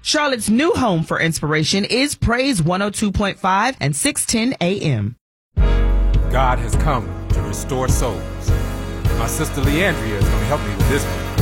Charlotte's new home for inspiration is Praise 102.5 and 610 AM. God has come to restore souls. My sister Leandria is going to help me with this one.